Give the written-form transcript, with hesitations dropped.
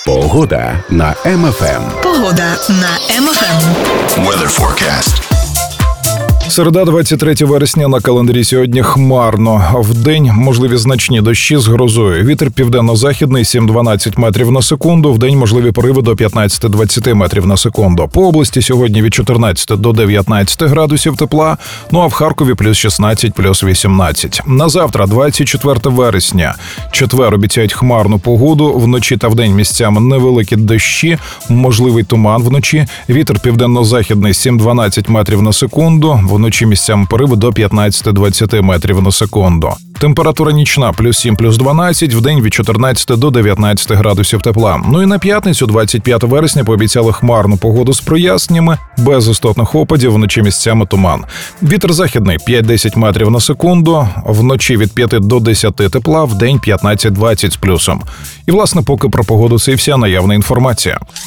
Погода на МФМ. Погода на МФМ. Weather forecast. Середа, 23 вересня, на календарі сьогодні хмарно. Вдень можливі значні дощі з грозою. Вітер південно-західний 7-12 метрів на секунду. Вдень можливі пориви до 15-20 метрів на секунду. По області сьогодні від 14 до 19 градусів тепла. Ну а в Харкові плюс 16, плюс 18. На завтра, 24 вересня. Четвер обіцяють хмарну погоду. Вночі та вдень місцями невеликі дощі. Можливий туман вночі. Вітер південно-західний 7-12 метрів на секунду. Вночі місцями пориви до 15-20 метрів на секунду. Температура нічна плюс 7, плюс 12, вдень від 14 до 19 градусів тепла. Ну і на п'ятницю, 25 вересня, пообіцяли хмарну погоду з проясненнями, без істотних опадів, вночі місцями туман. Вітер західний 5-10 метрів на секунду, вночі від 5 до 10 тепла, вдень 15-20 з плюсом. І, власне, поки про погоду це і вся наявна інформація.